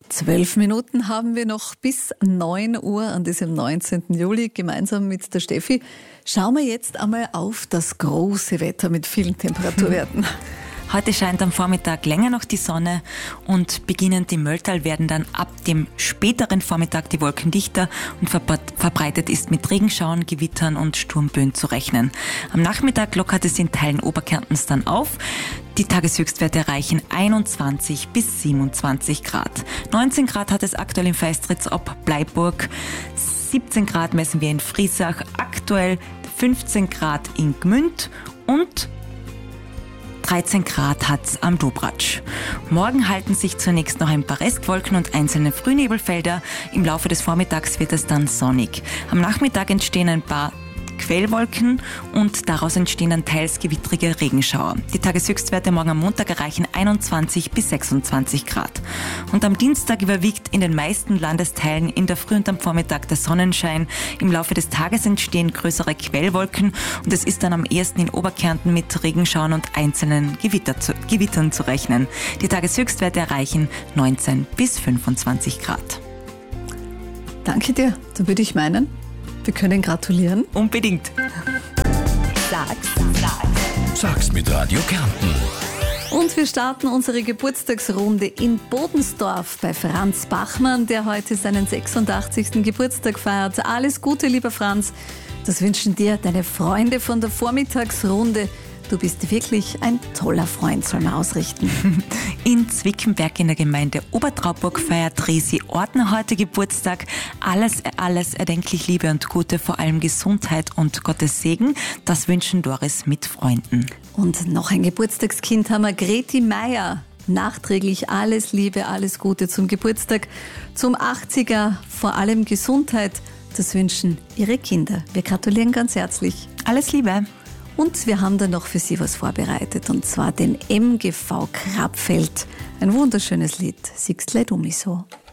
12 Minuten haben wir noch bis 9 Uhr an diesem 19. Juli. Gemeinsam mit der Steffi schauen wir jetzt einmal auf das große Wetter mit vielen Temperaturwerten. Heute scheint am Vormittag länger noch die Sonne und beginnend im Mölltal werden dann ab dem späteren Vormittag die Wolken dichter und verbreitet ist mit Regenschauern, Gewittern und Sturmböen zu rechnen. Am Nachmittag lockert es in Teilen Oberkärntens dann auf. Die Tageshöchstwerte erreichen 21 bis 27 Grad. 19 Grad hat es aktuell in Feistritz ob Bleiburg. 17 Grad messen wir in Friesach. Aktuell 15 Grad in Gmünd und 13 Grad hat's am Dobratsch. Morgen halten sich zunächst noch ein paar Restwolken und einzelne Frühnebelfelder. Im Laufe des Vormittags wird es dann sonnig. Am Nachmittag entstehen ein paar Quellwolken und daraus entstehen dann teils gewittrige Regenschauer. Die Tageshöchstwerte morgen am Montag erreichen 21 bis 26 Grad. Und am Dienstag überwiegt in den meisten Landesteilen in der Früh und am Vormittag der Sonnenschein. Im Laufe des Tages entstehen größere Quellwolken und es ist dann am ehesten in Oberkärnten mit Regenschauern und einzelnen Gewittern zu rechnen. Die Tageshöchstwerte erreichen 19 bis 25 Grad. Danke dir. Da würde ich meinen, wir können gratulieren. Unbedingt. Sag's mit Radio Kärnten. Und wir starten unsere Geburtstagsrunde in Bodensdorf bei Franz Bachmann, der heute seinen 86. Geburtstag feiert. Alles Gute, lieber Franz. Das wünschen dir deine Freunde von der Vormittagsrunde. Du bist wirklich ein toller Freund, soll man ausrichten. In Zwickenberg in der Gemeinde Obertrauburg feiert Resi Ordner heute Geburtstag. Alles erdenklich Liebe und Gute, vor allem Gesundheit und Gottes Segen. Das wünschen Doris mit Freunden. Und noch ein Geburtstagskind haben wir, Greti Meier. Nachträglich alles Liebe, alles Gute zum Geburtstag. Zum 80er vor allem Gesundheit. Das wünschen ihre Kinder. Wir gratulieren ganz herzlich. Alles Liebe. Und wir haben da noch für Sie was vorbereitet, und zwar den MGV Krapfeld. Ein wunderschönes Lied, Siehst leid um mich so.